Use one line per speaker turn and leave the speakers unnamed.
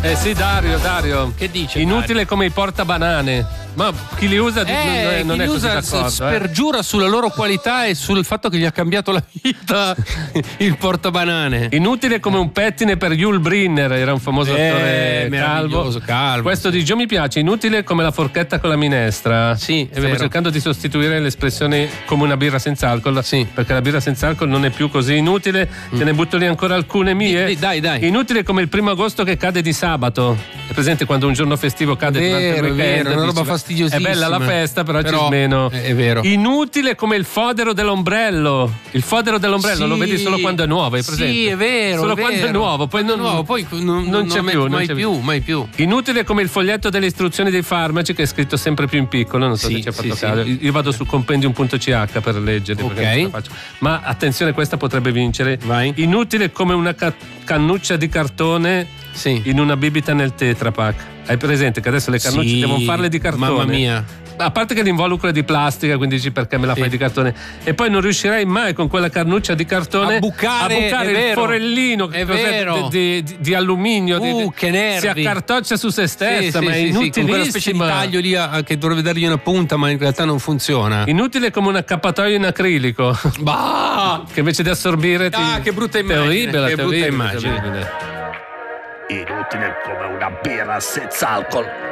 Sì, Dario.
Che dice?
Inutile come i portabanane. Ma chi li usa non è così d'accordo.
Spergiura sulla loro qualità e sul fatto che gli ha cambiato la vita il portabanane.
Inutile come un pettine per Yul Brynner, era un famoso attore calvo. Questo di Gio mi piace. Inutile come la forchetta con la minestra.
Sì, è
Stiamo
vero.
cercando di sostituire l'espressione come una birra senza alcol.
Sì.
Perché la birra senza alcol non è più così inutile. Te ne butto lì ancora alcune mie.
Dai.
Inutile come il 1 agosto che cade di sabato. È presente quando un giorno festivo cade durante il weekend?
È una roba
Dici,
fastidiosissima.
È bella la festa, però ci smeno.
È vero.
Inutile come il fodero dell'ombrello. Il fodero dell'ombrello lo vedi solo quando è nuovo, è presente?
Sì, è vero.
Solo quando è nuovo, poi non c'è più.
Mai più.
Inutile come il foglietto delle istruzioni dei farmaci che è scritto sempre più in piccolo, non so se ci ha fatto caso. Io vado su compendium.ch per leggere.
Ok.
Ma attenzione, questa potrebbe vincere.
Vai.
Inutile come una cannuccia di cartone in una bibita nel Tetra Pak. Hai presente che adesso le cannucce devono farle di cartone?
Mamma mia.
A parte che l'involucro è di plastica, quindi dici perché me la fai di cartone, e poi non riuscirei mai con quella cannuccia di cartone
a bucare
il forellino di alluminio,
che nervi,
si accartoccia su se stessa, ma è inutilissima.
Con quella specie di taglio lì che dovrebbe dargli una punta, ma in realtà non funziona.
Inutile come un accappatoio in acrilico.
Bah!
Che invece di assorbire
che brutta immagine.
Terribile.
Inutile come una birra senza alcol.